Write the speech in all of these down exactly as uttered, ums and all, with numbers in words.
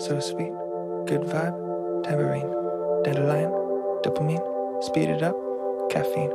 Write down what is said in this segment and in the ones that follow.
so sweet, good vibe, tambourine, dandelion, dopamine, speed it up, caffeine.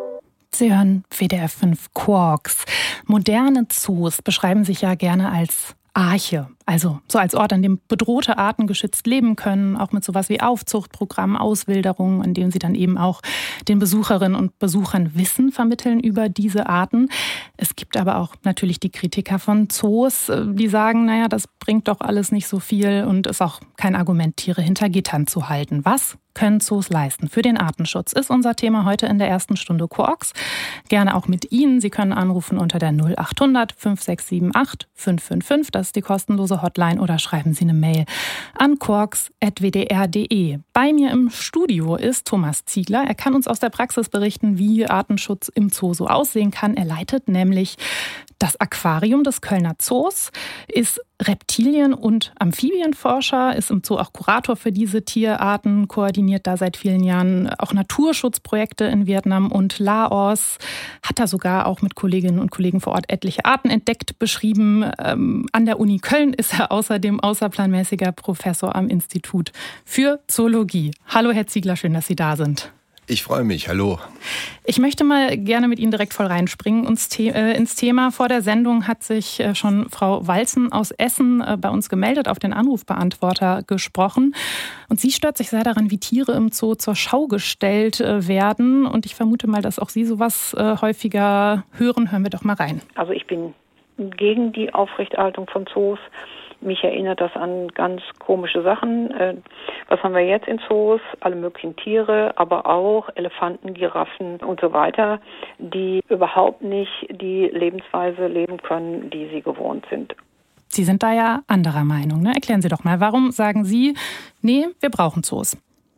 Sie hören W D F fünf Quarks. Moderne Zoos beschreiben sich ja gerne als Arche, also so als Ort, an dem bedrohte Arten geschützt leben können, auch mit sowas wie Aufzuchtprogrammen, Auswilderungen, in denen sie dann eben auch den Besucherinnen und Besuchern Wissen vermitteln über diese Arten. Es gibt aber auch natürlich die Kritiker von Zoos, die sagen, naja, das bringt doch alles nicht so viel und ist auch kein Argument, Tiere hinter Gittern zu halten. Was können Zoos leisten für den Artenschutz, ist unser Thema heute in der ersten Stunde Quarks. Gerne auch mit Ihnen. Sie können anrufen unter der null acht hundert fünf sechs sieben acht fünf fünf fünf. Das ist die kostenlose Hotline, oder schreiben Sie eine Mail an quarks at w d r punkt d e. Bei mir im Studio ist Thomas Ziegler. Er kann uns aus der Praxis berichten, wie Artenschutz im Zoo so aussehen kann. Er leitet nämlich das Aquarium des Kölner Zoos, ist Reptilien- und Amphibienforscher, ist im Zoo auch Kurator für diese Tierarten, koordiniert da seit vielen Jahren auch Naturschutzprojekte in Vietnam und Laos, hat da sogar auch mit Kolleginnen und Kollegen vor Ort etliche Arten entdeckt, beschrieben. Ähm, an der Uni Köln ist er außerdem außerplanmäßiger Professor am Institut für Zoologie. Hallo Herr Ziegler, schön, dass Sie da sind. Ich freue mich, hallo. Ich möchte mal gerne mit Ihnen direkt voll reinspringen ins, The- äh, ins Thema. Vor der Sendung hat sich äh, schon Frau Walzen aus Essen äh, bei uns gemeldet, auf den Anrufbeantworter gesprochen. Und sie stört sich sehr daran, wie Tiere im Zoo zur Schau gestellt äh, werden. Und ich vermute mal, dass auch Sie sowas äh, häufiger hören. Hören wir doch mal rein. Also ich bin gegen die Aufrechterhaltung von Zoos. Mich erinnert das an ganz komische Sachen. Was haben wir jetzt in Zoos? Alle möglichen Tiere, aber auch Elefanten, Giraffen und so weiter, die überhaupt nicht die Lebensweise leben können, die sie gewohnt sind. Sie sind da ja anderer Meinung, ne? Erklären Sie doch mal, warum sagen Sie, nee, wir brauchen Zoos?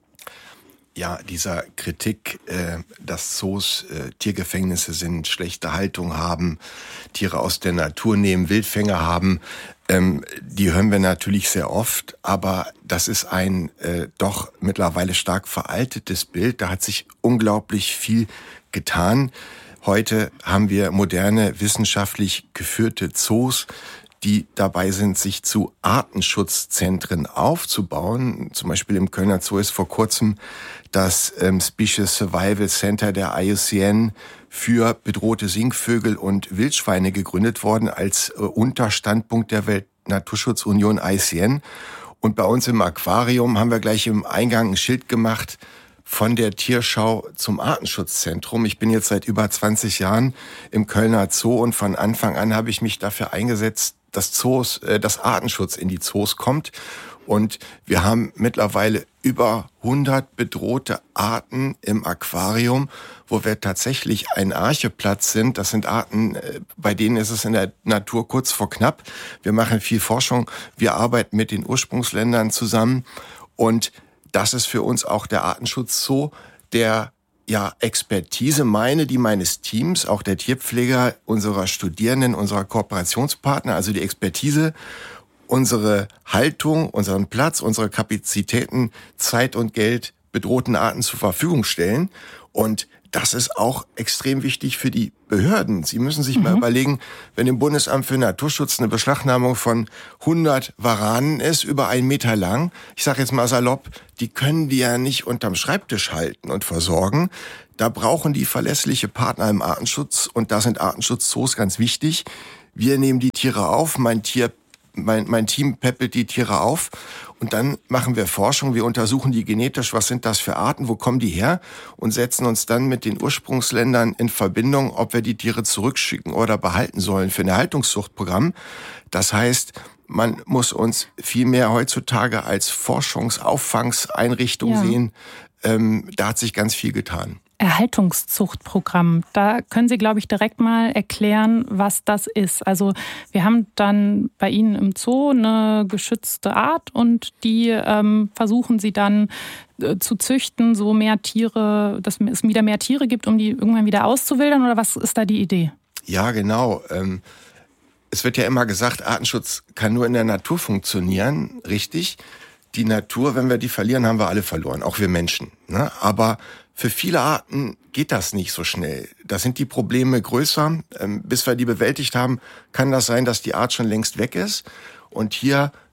Ja, dieser Kritik, äh, dass Zoos äh, Tiergefängnisse sind, schlechte Haltung haben, Tiere aus der Natur nehmen, Wildfänge haben, ähm, die hören wir natürlich sehr oft, aber das ist ein äh, doch mittlerweile stark veraltetes Bild. Da hat sich unglaublich viel getan. Heute haben wir moderne, wissenschaftlich geführte Zoos, die dabei sind, sich zu Artenschutzzentren aufzubauen. Zum Beispiel im Kölner Zoo ist vor kurzem das ähm, Species Survival Center der I U C N für bedrohte Singvögel und Wildschweine gegründet worden als äh, Unterstandpunkt der Weltnaturschutzunion I U C N. Und bei uns im Aquarium haben wir gleich im Eingang ein Schild gemacht: von der Tierschau zum Artenschutzzentrum. Ich bin jetzt seit über zwanzig Jahren im Kölner Zoo und von Anfang an habe ich mich dafür eingesetzt, dass Zoos, äh, dass Artenschutz in die Zoos kommt. Und wir haben mittlerweile über hundert bedrohte Arten im Aquarium, wo wir tatsächlich ein Archeplatz sind. Das sind Arten, bei denen ist es in der Natur kurz vor knapp. Wir machen viel Forschung, wir arbeiten mit den Ursprungsländern zusammen und das ist für uns auch der Artenschutz Zoo, der ja Expertise meine, die meines Teams, auch der Tierpfleger, unserer Studierenden, unserer Kooperationspartner, also die Expertise, unsere Haltung, unseren Platz, unsere Kapazitäten, Zeit und Geld bedrohten Arten zur Verfügung stellen. Und das ist auch extrem wichtig für die Behörden. Sie müssen sich mhm. mal überlegen, wenn im Bundesamt für Naturschutz eine Beschlagnahmung von hundert Waranen ist, über einen Meter lang, ich sage jetzt mal salopp, die können die ja nicht unterm Schreibtisch halten und versorgen. Da brauchen die verlässliche Partner im Artenschutz und da sind Artenschutzzoos ganz wichtig. Wir nehmen die Tiere auf, mein Tier Mein, mein Team peppelt die Tiere auf und dann machen wir Forschung. Wir untersuchen die genetisch, was sind das für Arten, wo kommen die her und setzen uns dann mit den Ursprungsländern in Verbindung, ob wir die Tiere zurückschicken oder behalten sollen für ein Erhaltungszuchtprogramm. Das heißt, man muss uns viel mehr heutzutage als Forschungsauffangseinrichtung ja. sehen. Ähm, da hat sich ganz viel getan. Erhaltungszuchtprogramm. Da können Sie, glaube ich, direkt mal erklären, was das ist. Also wir haben dann bei Ihnen im Zoo eine geschützte Art und die ähm, versuchen Sie dann äh, zu züchten, so mehr Tiere, dass es wieder mehr Tiere gibt, um die irgendwann wieder auszuwildern, oder was ist da die Idee? Ja, genau. Ähm, es wird ja immer gesagt, Artenschutz kann nur in der Natur funktionieren, richtig. Die Natur, wenn wir die verlieren, haben wir alle verloren, auch wir Menschen, ne? Aber für viele Arten geht das nicht so schnell. Da sind die Probleme größer. Ähm, bis wir die bewältigt haben, kann das sein, dass die Art schon längst weg ist. Und hier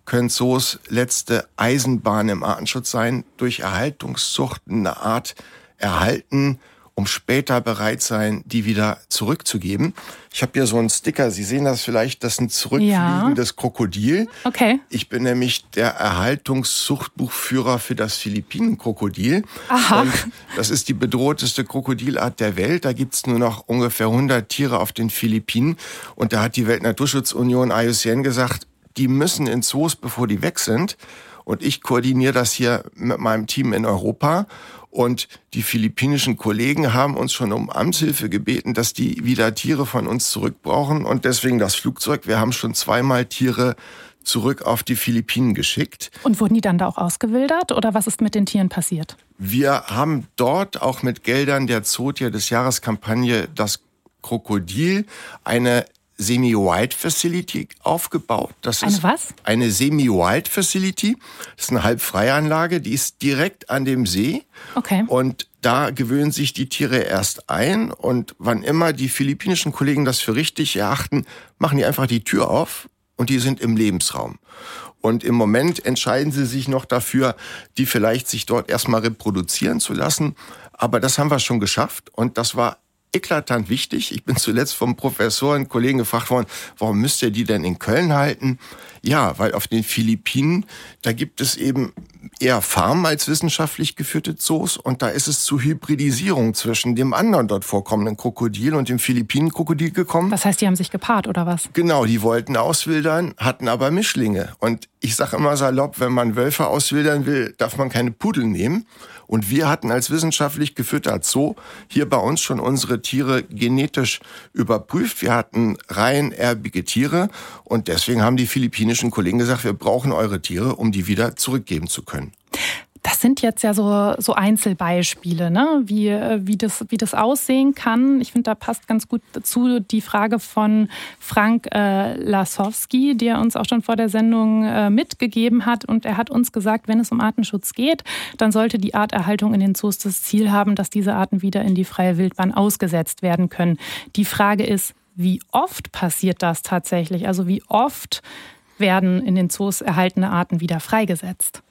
können Zoos letzte Eisenbahn im Artenschutz sein, durch Erhaltungszucht eine Art erhalten, um später bereit sein, die wieder zurückzugeben. Ich habe hier so einen Sticker, Sie sehen das vielleicht, das ist ein zurückfliegendes ja. Krokodil. Okay. Ich bin nämlich der Erhaltungszuchtbuchführer für das Philippinen-Krokodil. Aha. Und das ist die bedrohteste Krokodilart der Welt. Da gibt's nur noch ungefähr hundert Tiere auf den Philippinen. Und da hat die Weltnaturschutzunion I U C N gesagt, die müssen in Zoos, bevor die weg sind. Und ich koordiniere das hier mit meinem Team in Europa. Und die philippinischen Kollegen haben uns schon um Amtshilfe gebeten, dass die wieder Tiere von uns zurückbrauchen. Und deswegen das Flugzeug. Wir haben schon zweimal Tiere zurück auf die Philippinen geschickt. Und wurden die dann da auch ausgewildert? Oder was ist mit den Tieren passiert? Wir haben dort auch mit Geldern der Zootier des Jahreskampagne das Krokodil eine Semi-Wild Facility aufgebaut. Das eine ist was? Eine Semi-Wild Facility. Das ist eine Halbfreianlage, die ist direkt an dem See. Okay. Und da gewöhnen sich die Tiere erst ein. Und wann immer die philippinischen Kollegen das für richtig erachten, machen die einfach die Tür auf und die sind im Lebensraum. Und im Moment entscheiden sie sich noch dafür, die vielleicht sich dort erstmal reproduzieren zu lassen. Aber das haben wir schon geschafft und das war eklatant wichtig. Ich bin zuletzt vom Professor und Kollegen gefragt worden, warum müsst ihr die denn in Köln halten? Ja, weil auf den Philippinen, da gibt es eben eher Farmen als wissenschaftlich geführte Zoos und da ist es zu Hybridisierung zwischen dem anderen dort vorkommenden Krokodil und dem Philippinen-Krokodil gekommen. Das heißt, die haben sich gepaart oder was? Genau, die wollten auswildern, hatten aber Mischlinge. Und ich sage immer salopp, wenn man Wölfe auswildern will, darf man keine Pudel nehmen. Und wir hatten als wissenschaftlich geführter Zoo hier bei uns schon unsere Tiere genetisch überprüft. Wir hatten rein erbige Tiere und deswegen haben die philippinischen Kollegen gesagt, wir brauchen eure Tiere, um die wieder zurückgeben zu können. Das sind jetzt ja so, so Einzelbeispiele, ne? wie, wie, das, wie das aussehen kann. Ich finde, da passt ganz gut dazu die Frage von Frank äh, Lasowski, der uns auch schon vor der Sendung äh, mitgegeben hat. Und er hat uns gesagt, wenn es um Artenschutz geht, dann sollte die Arterhaltung in den Zoos das Ziel haben, dass diese Arten wieder in die freie Wildbahn ausgesetzt werden können. Die Frage ist, wie oft passiert das tatsächlich? Also wie oft werden in den Zoos erhaltene Arten wieder freigesetzt?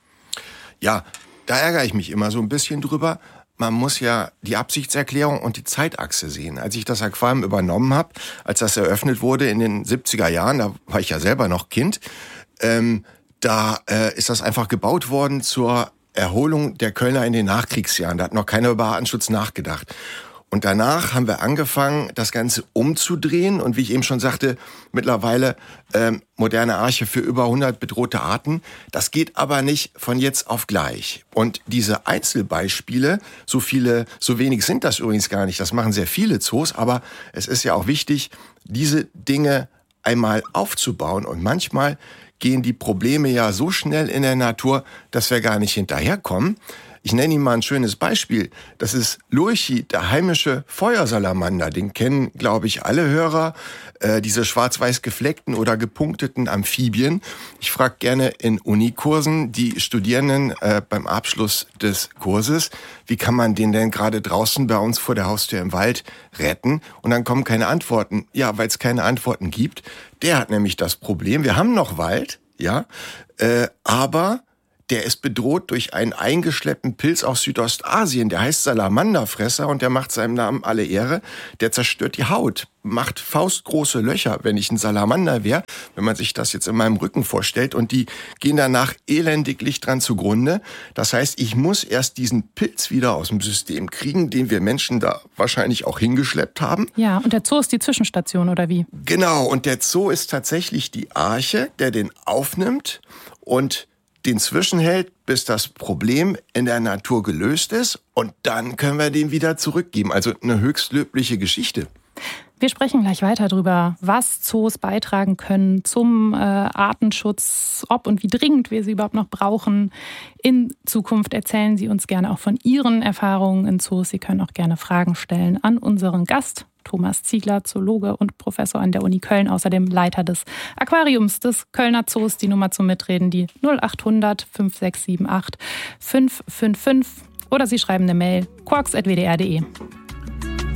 Ja, da ärgere ich mich immer so ein bisschen drüber. Man muss ja die Absichtserklärung und die Zeitachse sehen. Als ich das Aquarium übernommen habe, als das eröffnet wurde in den siebziger Jahren, da war ich ja selber noch Kind, ähm, da äh, ist das einfach gebaut worden zur Erholung der Kölner in den Nachkriegsjahren. Da hat noch keiner über Artenschutz nachgedacht. Und danach haben wir angefangen, das Ganze umzudrehen. Und wie ich eben schon sagte, mittlerweile ähm, moderne Arche für über hundert bedrohte Arten. Das geht aber nicht von jetzt auf gleich. Und diese Einzelbeispiele, so viele, so wenig sind das übrigens gar nicht. Das machen sehr viele Zoos. Aber es ist ja auch wichtig, diese Dinge einmal aufzubauen. Und manchmal gehen die Probleme ja so schnell in der Natur, dass wir gar nicht hinterherkommen. Ich nenne Ihnen mal ein schönes Beispiel. Das ist Lurchi, der heimische Feuersalamander. Den kennen, glaube ich, alle Hörer. Äh, diese schwarz-weiß gefleckten oder gepunkteten Amphibien. Ich frage gerne in Unikursen die Studierenden äh, beim Abschluss des Kurses, wie kann man den denn gerade draußen bei uns vor der Haustür im Wald retten? Und dann kommen keine Antworten. Ja, weil es keine Antworten gibt. Der hat nämlich das Problem, wir haben noch Wald, ja, äh, aber der ist bedroht durch einen eingeschleppten Pilz aus Südostasien. Der heißt Salamanderfresser und der macht seinem Namen alle Ehre. Der zerstört die Haut, macht faustgroße Löcher, wenn ich ein Salamander wäre, wenn man sich das jetzt in meinem Rücken vorstellt. Und die gehen danach elendiglich dran zugrunde. Das heißt, ich muss erst diesen Pilz wieder aus dem System kriegen, den wir Menschen da wahrscheinlich auch hingeschleppt haben. Ja, und der Zoo ist die Zwischenstation, oder wie? Genau, und der Zoo ist tatsächlich die Arche, der den aufnimmt und den zwischenhält, bis das Problem in der Natur gelöst ist und dann können wir den wieder zurückgeben. Also eine höchst löbliche Geschichte. Wir sprechen gleich weiter darüber, was Zoos beitragen können zum äh, Artenschutz, ob und wie dringend wir sie überhaupt noch brauchen. In Zukunft erzählen Sie uns gerne auch von Ihren Erfahrungen in Zoos. Sie können auch gerne Fragen stellen an unseren Gast, Thomas Ziegler, Zoologe und Professor an der Uni Köln, außerdem Leiter des Aquariums des Kölner Zoos. Die Nummer zum Mitreden, die null acht hundert fünf sechs sieben acht fünf fünf fünf. Oder Sie schreiben eine Mail, quarks at w d r punkt d e.